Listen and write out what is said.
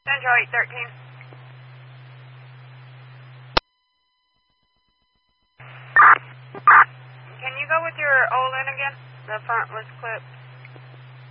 Central 813. Can you go with your Olin again? The front was clipped.